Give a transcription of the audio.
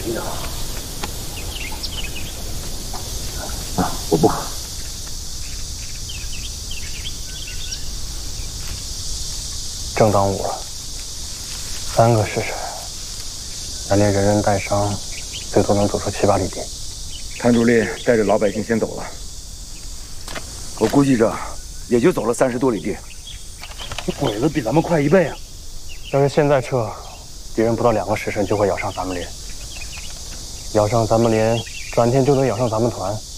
你的。啊，我不喝。 正当午了，3个时辰，咱连人人带伤，最多能走出7、8里地。 谭主力带着老百姓先走了，我估计着也就走了30多里地。这鬼子比咱们快1倍啊！ 要是现在撤，敌人不到2个时辰就会咬上咱们连，咬上咱们连，转天就能咬上咱们团。